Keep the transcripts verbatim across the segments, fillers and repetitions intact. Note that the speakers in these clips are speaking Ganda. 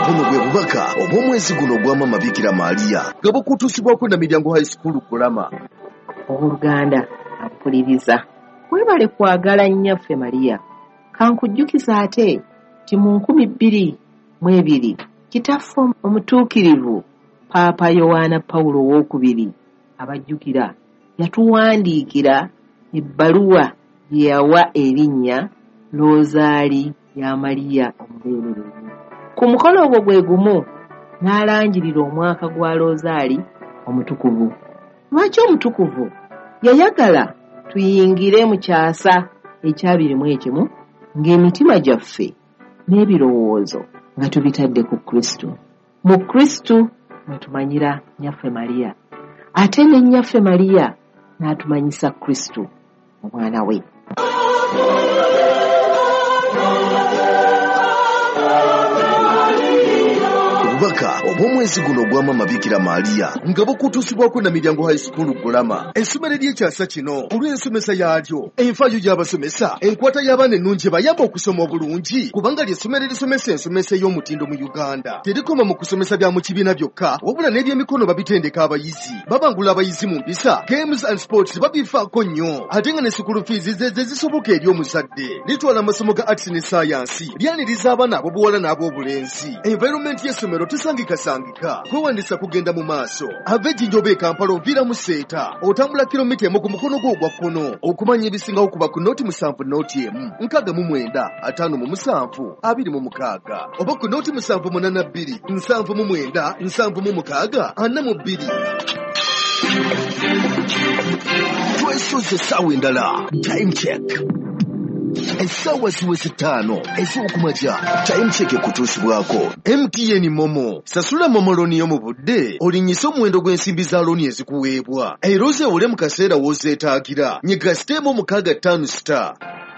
buno bwe bubaka obw'omwezi guno ogw'Mama Bikira Maria nga bukutuusibwako na Miryango High School Kulama. Oluganda ampuliriza webale kwagala nnyaffe Maria kankujjukiza ate ti mu nkumi bbiri mu ebiri kitaffe omutuukirivu Paapa Yowaana Pawulo owookubiri abajjukira yatuwandiikira ebbaluwa gye yawa erinnya Rosaali ya Maria omubeererezi. Ku mukono ogwo gwe gumu n'alangirira omwaka gwa Rosaali omutukuvu. Lwaki omutukuvu? Yayagala tuyingire mu kyasa ekyabirimu ekimu ng'emitima gyaffe n'ebirowoozo nga tubitadde ku Kristo. Mu Kristo mwe tumanyira nnyaffe Maria, ate ne nnyaffe Maria n'atumanyisa Kristo omwana we. Obubaka obw'omwezi guno ogw'Mama Bikira Maria nga bukutuusibwako na Miryango High School Kulama. Essomero ly'ekyasa kino olw'ensomesa yaalyo, enfaayo gy'abasomesa, enkwata y'abaana ennungi ebayamba okusoma obulungi kubanga ly'essomero erisomesa ensomesa ey'omutindo mu Uganda. Terikoma mu kusomesa bya mu kibiina byokka wabula n'ebyemikono babitendeka abayizi, babangula abayizi mu mpisa, games and sports babifaako nnyo, ate nga ne school fees ze zisoboka eri omuzadde. Litwala amasomo ga arts ne science, lyaniriza abaana ab'obuwala n'ab'obulenzi. Environment y'essomero tesangikasangika, kwewandisa kugenda mu maaso. Ava Ejjinjoba e Kampala oviira mu Seeta, otambula kilomita emu ku mukono gwo ogwa kkono okumanya ebisingawo kuba ku nooti musanvu nooti emu nkaaga mu mwenda ataano mu musanvu abiri mu mukaaga oba ku nooti musanvu munaana bbiri nsanvu mu mwenda nsanvu mu mukaaga ana mu bbiri. Twesoze essaawa endala. Time check. Essaawa ziweze ttaano ez'okumakya. Time check ekutuusibwako M T N Momo. Sasula Momo looni yo mu budde olinnyise omuwendo gw'ensimbi za looni ezikuweebwa era ozeewole mu kaseera w'ozeetaagira. Nyiga siteemu mukaaga ttaano star.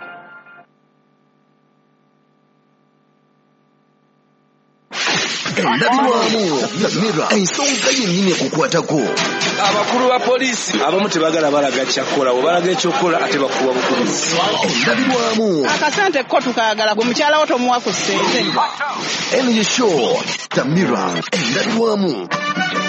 Endabirwamu Tamira ensonga yennyini ekukwatako. Abakulu ba poliisi abamu tebagala balaga kyakkola bwe balaga ekyokola ate bakuba bukubizi. Endabirwamu akasante ko tukayagala gwe mukyala wo tomuwa ku ssente. Elio Show Tamira endabirwamu.